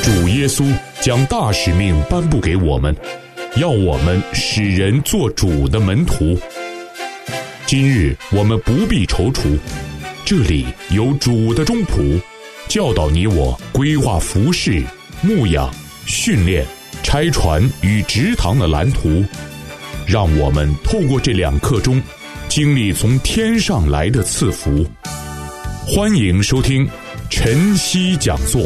主耶稣将大使命颁布给我们，要我们使人做主的门徒。今日我们不必踌躇，这里有主的忠仆，教导你我规划服事、牧养、训练、拆船与植堂的蓝图，让我们透过这2课中经历从天上来的赐福。欢迎收听晨曦讲座。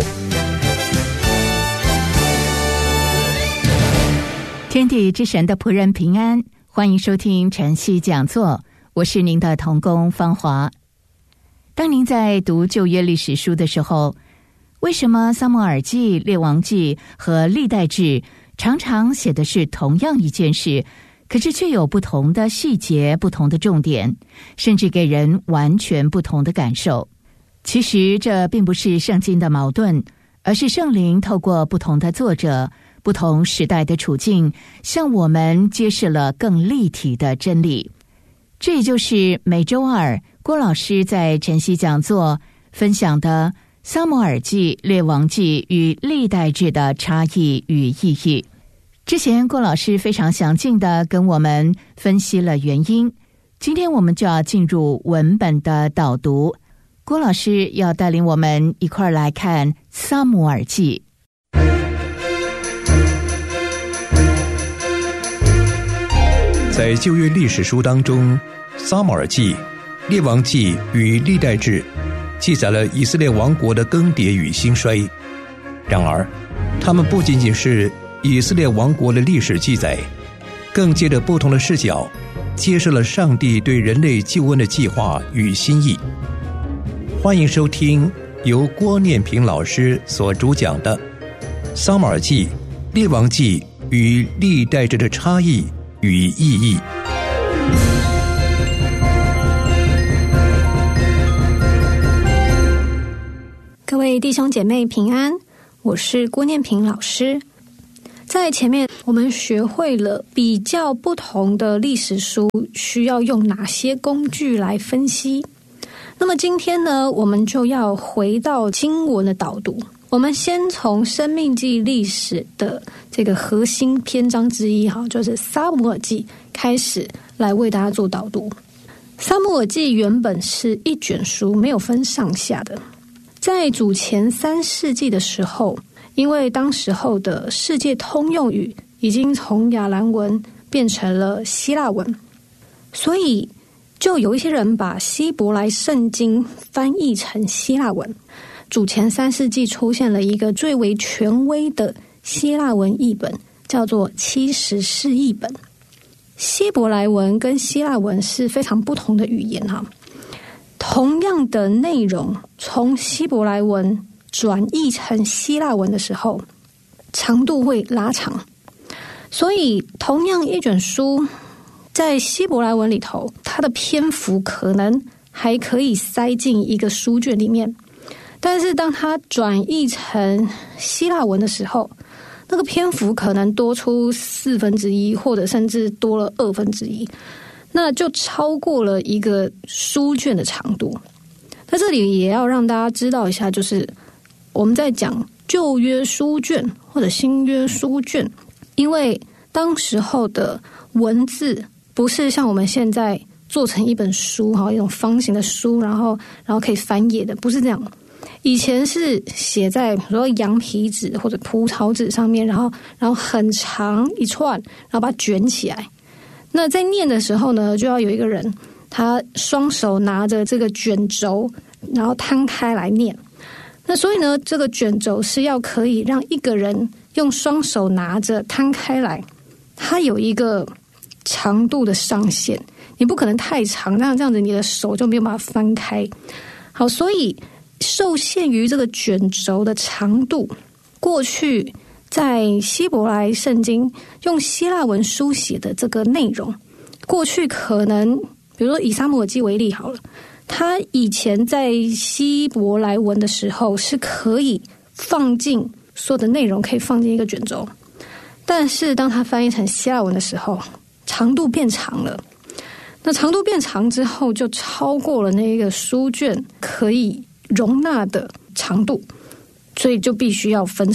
天地之神的仆人平安，欢迎收听晨曦讲座，我是您的同工芳华。当您在读旧约历史书的时候，为什么撒母耳记、列王记和历代志常常写的是同样一件事，可是却有不同的细节、不同的重点，甚至给人完全不同的感受？其实这并不是圣经的矛盾，而是圣灵透过不同的作者、不同时代的处境，向我们揭示了更立体的真理。这也就是每周二郭老师在晨曦讲座分享的撒母耳记、列王记与历代志的差异与意义。之前郭老师非常详尽地跟我们分析了原因，今天我们就要进入文本的导读。郭老师要带领我们一块来看撒母耳记。 在旧约历史书当中，撒母耳记、列王记与历代志记载了以色列王国的更迭与兴衰。然而他们不仅仅是以色列王国的历史记载，更借着不同的视角揭示了上帝对人类救恩的计划与心意。欢迎收听由郭念平老师所主讲的撒母耳记、列王记与历代志的差异与意义。 各位弟兄姐妹平安，我是郭念平老师。在前面我们学会了比较不同的历史书需要用哪些工具来分析。那么今天呢，我们就要回到经文的导读。我们先从生命记历史的这个核心篇章之一，就是撒母耳记开始来为大家做导读。撒母耳记原本是一卷书，没有分上下的。在主前3世纪的时候，因为当时候的世界通用语已经从亚兰文变成了希腊文，所以就有一些人把希伯来圣经翻译成希腊文。主前3世纪出现了一个最为权威的希腊文译本，叫做70士译本。希伯来文跟希腊文是非常不同的语言同样的内容从希伯来文转译成希腊文的时候，长度会拉长，所以同样一卷书在希伯来文里头，它的篇幅可能还可以塞进一个书卷里面，但是当它转译成希腊文的时候，那个篇幅可能多出1/4，或者甚至多了1/2，那就超过了一个书卷的长度。在这里也要让大家知道一下，就是我们在讲旧约书卷或者新约书卷，因为当时候的文字不是像我们现在做成一本书一种方形的书，然后可以翻页的，不是这样。以前是写在比如说羊皮纸或者蒲草纸上面，然后很长一串，然后把它卷起来。那在念的时候呢，就要有一个人他双手拿着这个卷轴，然后摊开来念。那所以呢，这个卷轴是要可以让一个人用双手拿着摊开来，它有一个长度的上限，你不可能太长，这样子你的手就没有办法翻开。好，所以受限于这个卷轴的长度，过去在希伯来圣经用希腊文书写的这个内容，过去可能比如说以撒母耳记为例好了，他以前在希伯来文的时候是可以放进所有的内容，可以放进一个卷轴，但是当他翻译成希腊文的时候，长度变长了。那长度变长之后，就超过了那个书卷可以容纳的长度，所以就必须要分成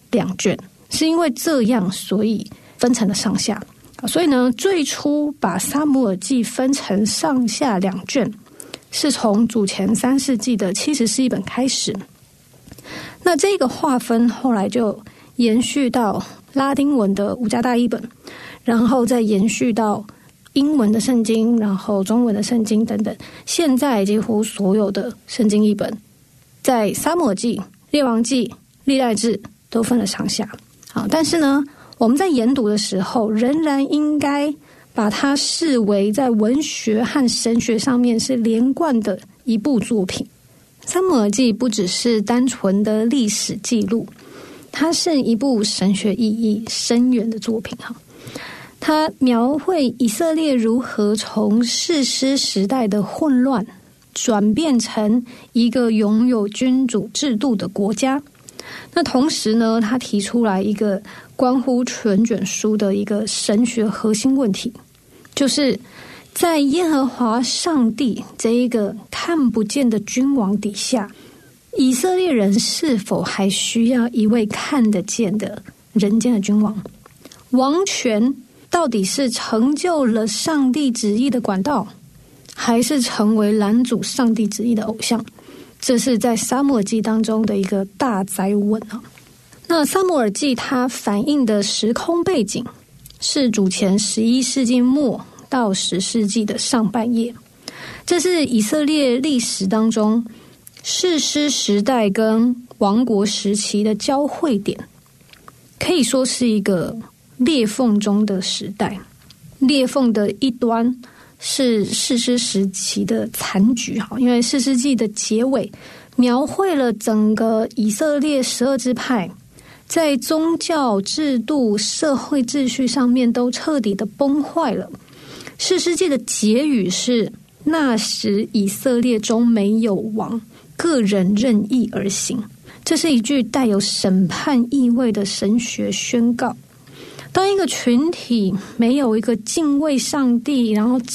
2卷，是因为这样所以分成了上下。所以呢，最初把撒母耳记分成上下2卷，是从主前3世纪的70诗译本开始。那这个划分后来就延续到拉丁文的五家大译本，然后再延续到英文的圣经，然后中文的圣经等等。现在几乎所有的圣经译本，在撒母耳记、列王记、历代志都分了上下。好，但是呢，我们在研读的时候，仍然应该把它视为在文学和神学上面是连贯的一部作品。撒母耳记不只是单纯的历史记录，它是一部神学意义深远的作品。它描绘以色列如何从士师时代的混乱转变成一个拥有君主制度的国家。那同时呢，他提出来一个关乎全卷书的一个神学核心问题，就是在耶和华上帝这一个看不见的君王底下，以色列人是否还需要一位看得见的人间的君王？王权到底是成就了上帝旨意的管道，还是成为拦阻上帝旨意的偶像？这是在撒母耳记当中的一个大哉问。那撒母耳记它反映的时空背景是主前11世纪末到10世纪的上半叶，这是以色列历史当中士师时代跟王国时期的交汇点，可以说是一个裂缝中的时代。裂缝的一端是士师时期的残局，因为士师记的结尾描绘了整个以色列12支派在宗教制度、社会秩序上面都彻底的崩坏了。士师记的结语是：那时以色列中没有王，个人任意而行。这是一句带有审判意味的神学宣告。当一个群体没有一个敬畏上帝，然后